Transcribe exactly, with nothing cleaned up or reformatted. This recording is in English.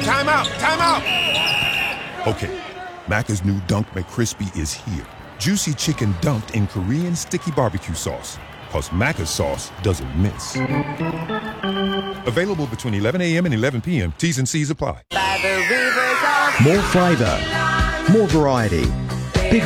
Time out! Time out! Okay, Macca's new Dunk McCrispy is here. Juicy chicken dunked in Korean sticky barbecue sauce. Plus Macca's sauce doesn't miss. Available between eleven a.m. and eleven p.m. T's and C's apply. More flavour, more variety.